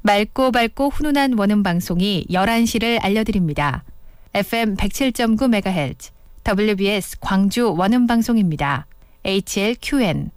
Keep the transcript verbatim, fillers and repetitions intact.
맑고 밝고 훈훈한 원음 방송이 열한 시를 알려드립니다. 에프엠 백칠 점 구 메가헤르츠 더블유비에스 광주 원음 방송입니다. 에이치엘큐엔